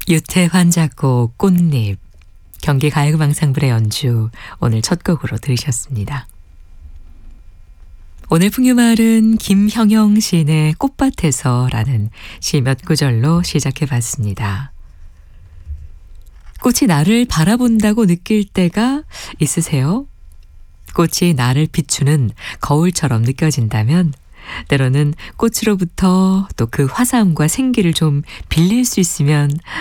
유태환 작곡 꽃잎, 경기가요광장불의 연주, 오늘 첫 곡으로 들으셨습니다. 오늘 풍요마을은 김형영 시인의 꽃밭에서라는 시 몇 구절로 시작해봤습니다. 꽃이 나를 바라본다고 느낄 때가 있으세요? 꽃이 나를 비추는 거울처럼 느껴진다면 때로는 꽃으로부터 또 그 화사함과 생기를 좀 빌릴 수 있으면